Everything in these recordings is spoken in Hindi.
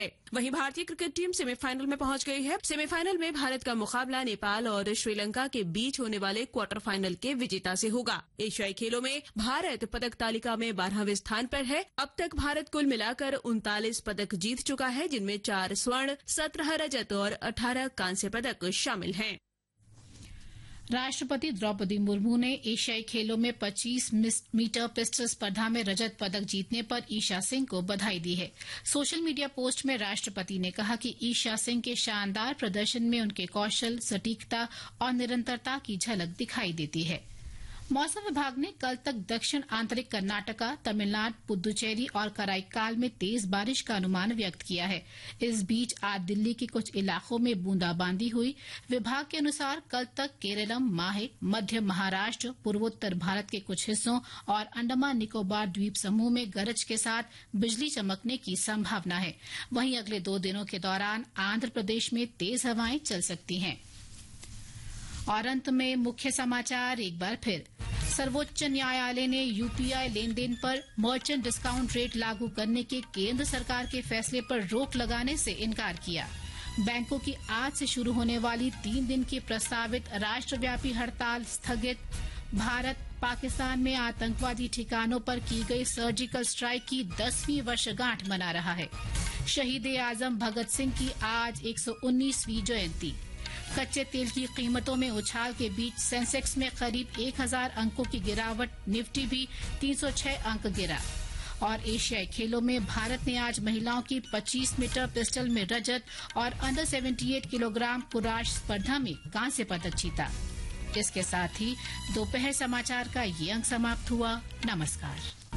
वहीं भारतीय क्रिकेट टीम सेमीफाइनल में पहुंच गई है। सेमीफाइनल में भारत का मुकाबला नेपाल और श्रीलंका के बीच होने वाले क्वार्टर फाइनल के विजेता से होगा। एशियाई खेलों में भारत पदक तालिका में 12वें स्थान पर है। अब तक भारत कुल मिलाकर 39 पदक जीत चुका है, जिनमें 4 स्वर्ण, 17 रजत और 18 कांस्य पदक शामिल हैं। राष्ट्रपति द्रौपदी मुर्मू ने एशियाई खेलों में 25 मीटर पिस्टल स्पर्धा में रजत पदक जीतने पर ईशा सिंह को बधाई दी है। सोशल मीडिया पोस्ट में राष्ट्रपति ने कहा कि ईशा सिंह के शानदार प्रदर्शन में उनके कौशल, सटीकता और निरंतरता की झलक दिखाई देती है। मौसम विभाग ने कल तक दक्षिण आंतरिक कर्नाटका, तमिलनाडु, पुद्दुचेरी और कराईकाल में तेज बारिश का अनुमान व्यक्त किया है। इस बीच आज दिल्ली के कुछ इलाकों में बूंदाबांदी हुई। विभाग के अनुसार कल तक केरलम, माहे, मध्य महाराष्ट्र, पूर्वोत्तर भारत के कुछ हिस्सों और अंडमान निकोबार द्वीप समूह में गरज के साथ बिजली चमकने की संभावना है। वहीं अगले 2 दिनों के दौरान आंध्र प्रदेश में तेज हवाएं चल सकती हैं। और अंत में मुख्य समाचार एक बार फिर। सर्वोच्च न्यायालय ने यूपीआई लेन देन पर मर्चेंट डिस्काउंट रेट लागू करने के केंद्र सरकार के फैसले पर रोक लगाने से इनकार किया। बैंकों की आज से शुरू होने वाली 3 दिन की प्रस्तावित राष्ट्रव्यापी हड़ताल स्थगित। भारत पाकिस्तान में आतंकवादी ठिकानों पर की गई सर्जिकल स्ट्राइक की 10वीं वर्षगांठ मना रहा है। शहीद आजम भगत सिंह की आज 119वीं जयंती। कच्चे तेल की कीमतों में उछाल के बीच सेंसेक्स में करीब 1000 अंकों की गिरावट, निफ्टी भी 306 अंक गिरा। और एशियाई खेलों में भारत ने आज महिलाओं की 25 मीटर पिस्टल में रजत और अंडर 78 किलोग्राम पुरुष स्पर्धा में कांस्य पदक जीता। इसके साथ ही दोपहर समाचार का ये अंक समाप्त हुआ। नमस्कार।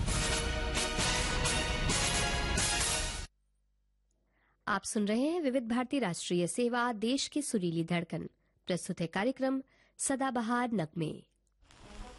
आप सुन रहे हैं विविध भारती राष्ट्रीय सेवा, देश की सुरीली धड़कन। प्रस्तुत है कार्यक्रम सदाबहार नगमे।